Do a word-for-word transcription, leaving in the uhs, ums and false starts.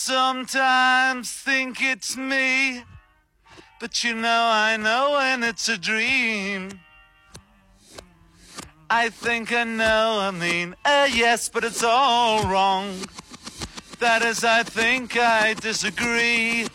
sometimes think it's me, but you know I know when it's a dream. I think I know, I mean, uh, yes, but it's all wrong. That is, I think I disagree.